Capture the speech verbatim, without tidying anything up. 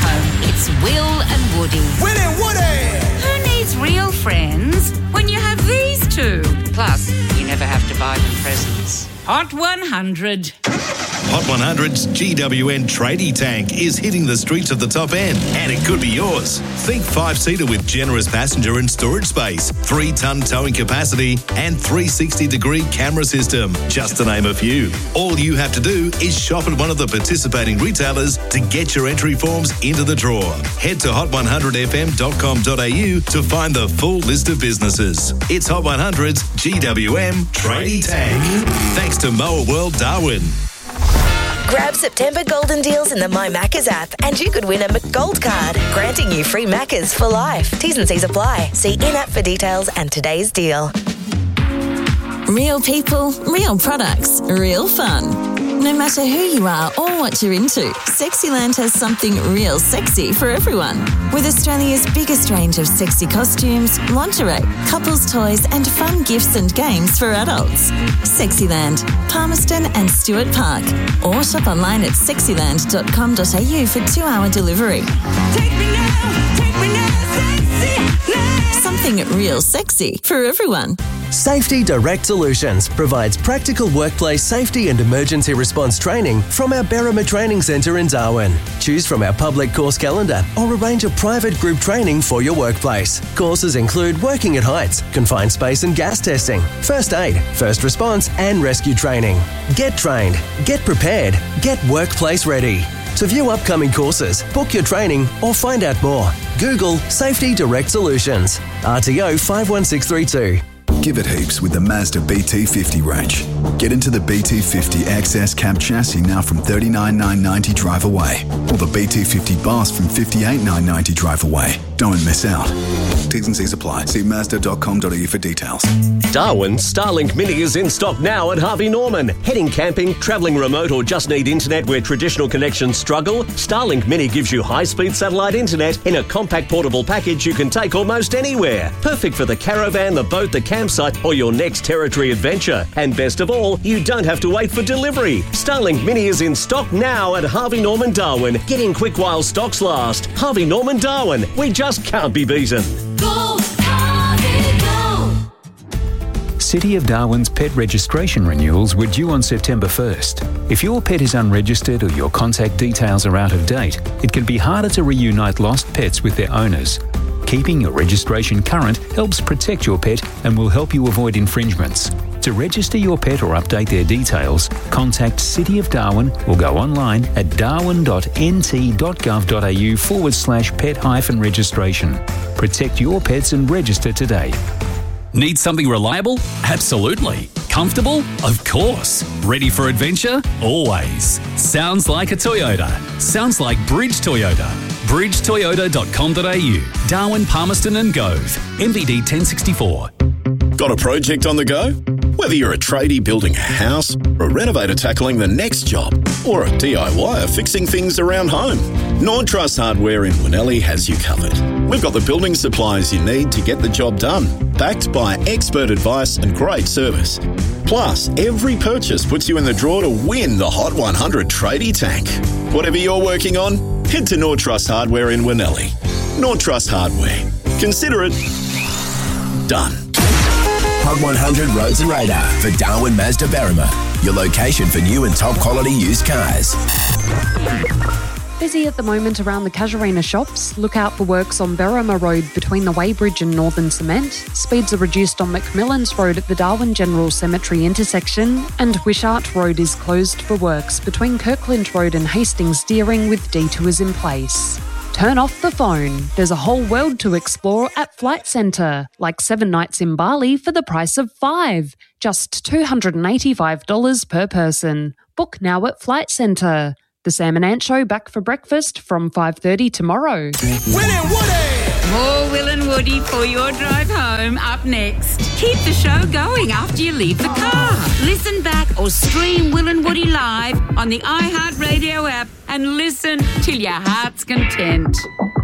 home. It's Will and Woody. Will and Woody! Who needs real friends when you have these two? Plus, you never have to buy them presents. Hot one hundred. Hot one hundred's G W N Tradie Tank is hitting the streets of the top end, and it could be yours. Think five-seater with generous passenger and storage space, three-ton towing capacity, and three sixty degree camera system, just to name a few. All you have to do is shop at one of the participating retailers to get your entry forms into the draw. Head to hot one hundred f m dot com dot a u to find the full list of businesses. It's Hot one hundred's G W M Tradie Tank. Thanks to Mower World Darwin. Grab September golden deals in the My Maccas app and you could win a McGold card, granting you free Maccas for life. T's and C's apply. See in-app for details and today's deal. Real people, real products, real fun. No matter who you are or what you're into, Sexyland has something real sexy for everyone. With Australia's biggest range of sexy costumes, lingerie, couples toys and fun gifts and games for adults. Sexyland, Palmerston and Stuart Park. Or shop online at sexyland dot com dot a u for two-hour delivery. Take me now, take me now, Sexyland. Something real sexy for everyone. Safety Direct Solutions provides practical workplace safety and emergency response training from our Berrima Training Centre in Darwin. Choose from our public course calendar or arrange a private group training for your workplace. Courses include working at heights, confined space and gas testing, first aid, first response and rescue training. Get trained, get prepared, get workplace ready. To view upcoming courses, book your training or find out more, Google Safety Direct Solutions. R T O five one six three two. Give it heaps with the Mazda B T fifty range. Get into the B T fifty X S cab chassis now from thirty-nine thousand nine hundred ninety drive away, or the B T fifty Boss from fifty-eight thousand nine hundred ninety drive away. Don't miss out. T's and C's apply. See mazda dot com dot a u for details. Darwin Starlink Mini is in stock now at Harvey Norman. Heading camping, travelling remote or just need internet where traditional connections struggle? Starlink Mini gives you high-speed satellite internet in a compact portable package you can take almost anywhere. Perfect for the caravan, the boat, the campsite or your next territory adventure. And best of all, you don't have to wait for delivery. Starlink Mini is in stock now at Harvey Norman Darwin. Get in quick while stocks last. Harvey Norman Darwin. We just can't be beaten. Go, Harvey, go. City of Darwin's pet registration renewals were due on September first. If your pet is unregistered or your contact details are out of date, it can be harder to reunite lost pets with their owners. Keeping your registration current helps protect your pet and will help you avoid infringements. To register your pet or update their details, contact City of Darwin or go online at darwin dot n t dot gov dot a u forward slash pet hyphen registration. Protect your pets and register today. Need something reliable? Absolutely. Comfortable? Of course. Ready for adventure? Always. Sounds like a Toyota. Sounds like Bridge Toyota. bridge toyota dot com dot a u. Darwin, Palmerston and Gove. M V D ten sixty-four. Got a project on the go? Whether you're a tradie building a house, or a renovator tackling the next job, or a D I Y er fixing things around home, Nord Truss Hardware in Winnelli has you covered. We've got the building supplies you need to get the job done, backed by expert advice and great service. Plus, every purchase puts you in the draw to win the Hot one hundred Tradie Tank. Whatever you're working on, head to Nord Truss Hardware in Winnelli. Nord Truss Hardware. Consider it done. Hot one hundred Roads and Radar for Darwin Mazda Berrima, your location for new and top quality used cars. Busy at the moment around the Casuarina shops. Look out for works on Berrima Road between the Weybridge and Northern Cement. Speeds are reduced on McMillan's Road at the Darwin General Cemetery intersection. And Wishart Road is closed for works between Kirkland Road and Hastings Steering with detours in place. Turn off the phone. There's a whole world to explore at Flight Centre, like seven nights in Bali for the price of five. Just two hundred eighty-five dollars per person. Book now at Flight Centre. The Sam and Ant Show back for breakfast from five thirty tomorrow. Will and Woody! More Will and Woody for your drive home up next. Keep the show going after you leave the car. Listen back or stream Will and Woody live on the iHeartRadio app and listen till your heart's content.